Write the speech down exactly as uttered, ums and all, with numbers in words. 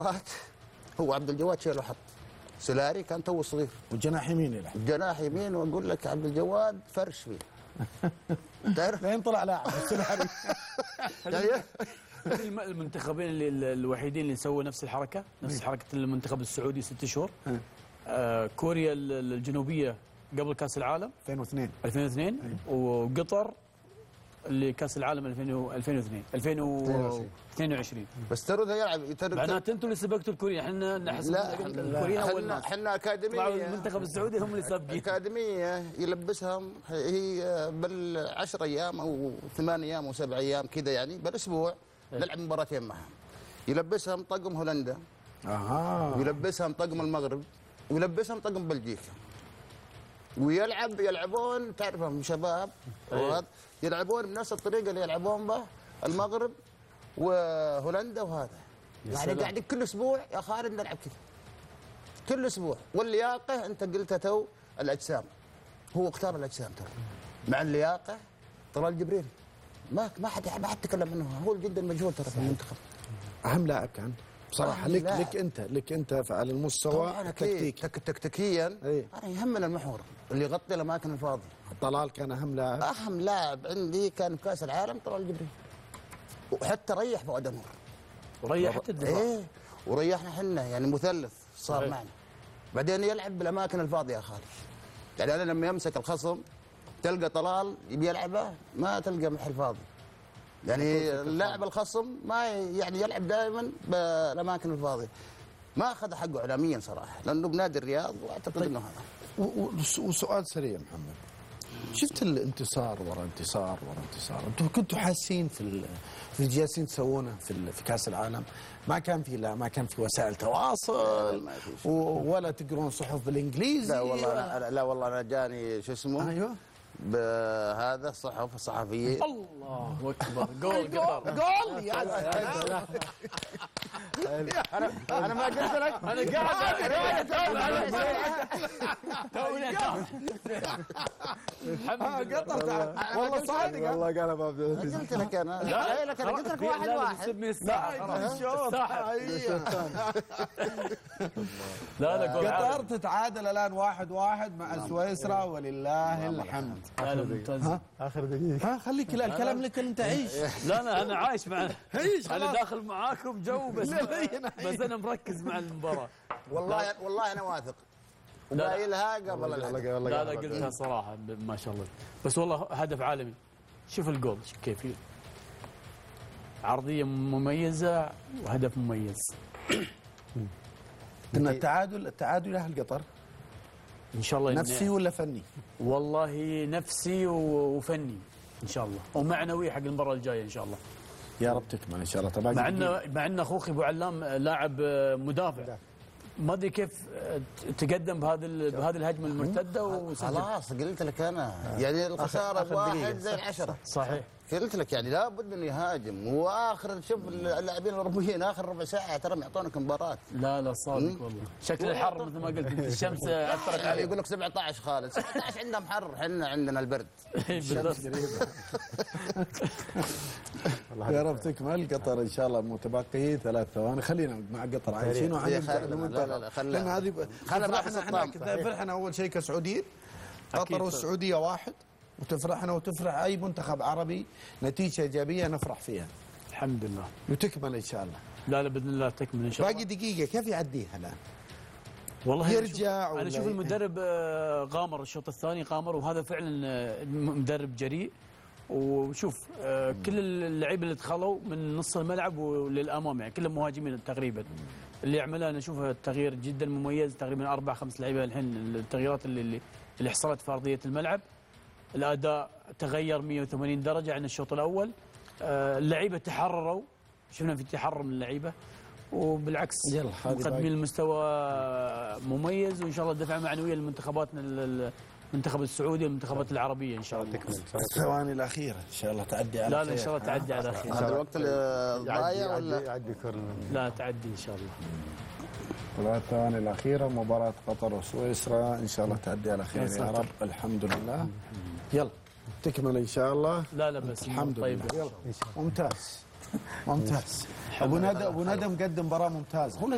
هو عبد الجواد شيله وحط. سولاري كان تو صغير وجناح يمين يلعب. جناح يمين، واقول لك عبد الجواد فرش فيه. تعرف لين طلع لاعب سولاري. المنتخبين اللي الوحيدين اللي سووا نفس الحركه، نفس حركه المنتخب السعودي ست شهور. آه كوريا الجنوبيه قبل كاس العالم ألفين واثنين ألفين واثنين وقطر اللي كاس العالم ألفين واثنين ألفين واثنين وعشرين. بس ترى ذا يلعب معناته انتم اللي سبقتوا الكوريين، احنا نحس الكوريين اول ناس. احنا اكاديميه، طلعوا المنتخب السعودي هم اللي سابقين. اكاديميه يلبسهم هي بالعشر ايام او ثمان ايام او سبع ايام كذا، يعني بالاسبوع نلعب مباراتين معهم. يلبسهم طقم هولندا، اها، ويلبسهم طقم المغرب، ويلبسهم طقم بلجيكا، ويلعب يلعبون تعرفهم شباب وهذا يلعبون بنفس الطريقه اللي يلعبون به المغرب وهولندا وهذا. يعني قاعدين كل اسبوع يا خالد نلعب كذا كل اسبوع. واللياقه انت قلتها تو الاجسام، هو اختار الاجسام ترى. مع اللياقه طلال جبريل ما ما حد ما حد تكلم عنه، هو جدا مجهول ترى في المنتخب. اهم لاعب كان بصراحه لك لاعب. لك انت لك انت على المستوى التكتيكي. تك تكتيكيا ايه؟ انا يهمنا المحور اللي يغطي الاماكن الفاضيه. طلال كان اهم لاعب. اهم لاعب عندي كان في كاس العالم طلال جبريل، وحتى ريح فؤاد أنور، وريح حتى الدفاع. ايه وريحنا احنا، يعني مثلث صار صحيح. معنا بعدين يلعب بالاماكن الفاضيه يا خالد. يعني انا لما يمسك الخصم تلقى طلال يبي يلعبه ما تلقى محل فاضي. يعني اللاعب الخصم ما يعني يلعب دائما بالاماكن الفاضيه. ما اخذ حقه اعلاميا صراحه، لانه بنادي الرياض واعتقد طيب. انه هذا. وسؤال سريع محمد، شفت الانتصار ورا انتصار ورا انتصار، انتم كنتوا حاسين في في الجالسين تسوونه في في كاس العالم؟ ما كان في لا ما كان في وسائل تواصل ولا تقرون صحف بالانجليزي؟ لا والله لا, لا والله انا جاني شو اسمه ايوه بهذا الصحف الصحفيين. الله اكبر. جول قطر جول يا انا انا ما قلت لك انا قاعد محمد قطر والله صادق والله قال ما قلت لك انا لا لك انا قلت لك واحد واحد لا لا جول قطر تتعادل الان واحد واحد مع سويسرا ولله الحمد. لا لا ممتاز. اخر دقيقه ها خليك لا الكلام لك انت عيش. لا لا انا عايش معه، عيش انا داخل معاكم جو بس بس انا مركز مع المباراه. والله والله انا واثق وقايلها قبل الهدف. لا لا قلتها صراحه ما شاء الله، بس والله هدف عالمي. شوف الجول كيف عرضيه مميزه وهدف مميز. ان التعادل التعادل اهل قطر ان شاء الله نفسي ولا فني؟ والله نفسي وفني ان شاء الله، ومعنوي حق المباراه الجايه ان شاء الله. يا رب تكمل ان شاء الله. طبعا مع ان مع ان اخوك ابو علام لاعب مدافع، ما ادري كيف تقدم بهذه بهذه الهجمه المرتده وسجل. خلاص قلت لك انا يعني الخساره واحد زي العشره. صحيح قلت لك يعني لابد انه يهاجم، واخر شوف اللاعبين الاوروبيين اخر ربع ساعه ترى يعطونك مباراه. لا لا صادق والله. شكل الحر مثل ما قلت انت الشمس اثرت عليه. يقول لك سبعة عشر خالد، سبعة عشر عندهم حر، احنا عندنا البرد. يا رب تكمل قطر ان شاء الله. متبقي ثلاث ثواني، خلينا مع قطر عايشين وعايشين. لا لا خلينا لان هذه فرحنا فرحنا اول شيء كسعوديين. قطر والسعوديه واحد، وتفرحنا وتفرح اي منتخب عربي نتيجه ايجابيه نفرح فيها. الحمد لله. وتكمل ان شاء الله. لا لا باذن الله تكمل ان شاء الله. باقي دقيقه كيف يعديها الان؟ والله يرجع انا اشوف المدرب غامر الشوط الثاني غامر، وهذا فعلا مدرب جريء. وشوف كل اللعيبه اللي دخلوا من نص الملعب وللامام يعني كلهم مهاجمين تقريبا. اللي يعملها انا اشوفه تغيير جدا مميز، تقريبا اربع خمس لعيبه الحين التغييرات اللي اللي حصلت في ارضيه الملعب. الاداء تغير مئة وثمانين درجه عن الشوط الاول. اللعيبه تحرروا، شفنا في تحرر من اللعيبه، وبالعكس مقدمين المستوى مميز، وان شاء الله دفعه معنويه لمنتخباتنا المنتخب السعودي والمنتخبات العربيه ان شاء الله. الثواني الاخيره ان شاء الله تعدي على لا لا ان شاء الله تعدي على خير. هذا الوقت الضايع ولا يعدي كورنر؟ لا تعدي ان شاء الله. ثلاث ثواني الاخيره مباراه قطر وسويسرا ان شاء الله تعدي على خير يا رب. الحمد لله. يلا تكمل ان شاء الله. لا لا بس الحمد طيب لله. ممتاز ممتاز. ابو ندى ابو ندى مقدم مباراه ممتازه.